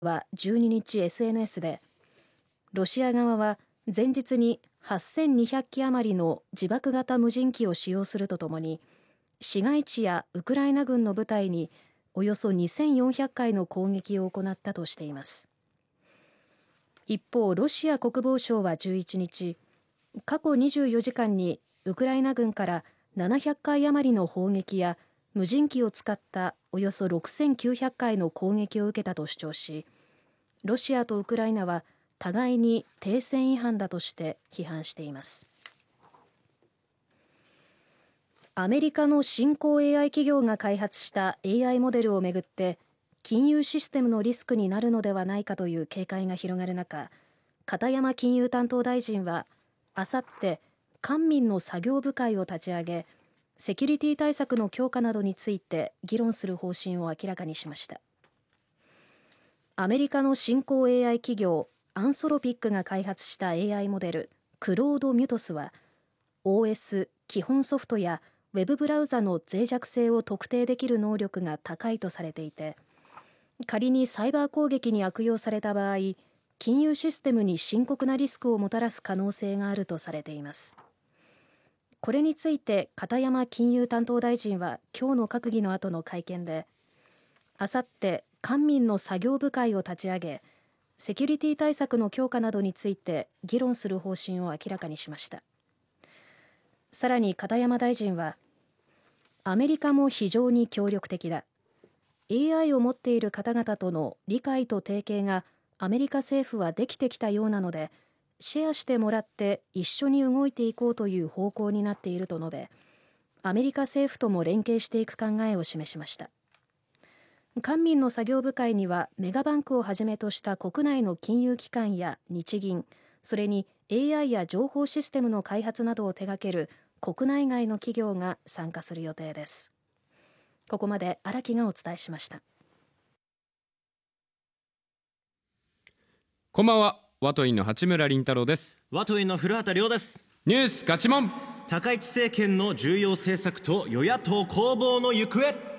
は12日 SNS で、ロシア側は前日に8200機余りの自爆型無人機を使用するとともに、市街地やウクライナ軍の部隊におよそ2400回の攻撃を行ったとしています。一方、ロシア国防省は11日、過去24時間にウクライナ軍から700回余りの砲撃や無人機を使ったおよそ6900回の攻撃を受けたと主張し、ロシアとウクライナは互いに停戦違反だとして批判しています。アメリカの新興 AI 企業が開発した AI モデルをめぐって金融システムのリスクになるのではないかという警戒が広がる中、片山金融担当大臣はあさって官民の作業部会を立ち上げ、セキュリティ対策の強化などについて議論する方針を明らかにしました。アメリカの新興 AI 企業アンソロピックが開発した AI モデルクロードミュトスは OS 基本ソフトやウェブブラウザの脆弱性を特定できる能力が高いとされていて、仮にサイバー攻撃に悪用された場合、金融システムに深刻なリスクをもたらす可能性があるとされています。これについて片山金融担当大臣は今日の閣議の後の会見で、あさって官民の作業部会を立ち上げ、セキュリティ対策の強化などについて議論する方針を明らかにしました。さらに片山大臣は、アメリカも非常に協力的だ。AI を持っている方々との理解と提携がアメリカ政府はできてきたようなので、シェアしてもらって一緒に動いていこうという方向になっていると述べ、アメリカ政府とも連携していく考えを示しました。官民の作業部会にはメガバンクをはじめとした国内の金融機関や日銀、それに AI や情報システムの開発などを手掛ける国内外の企業が参加する予定です。ここまで荒木がお伝えしました。 こんばんは。ワトインの八村倫太郎です。 ワトインの古畑亮です。 ニュースガチモン。 高市政権の重要政策と与野党攻防の行方。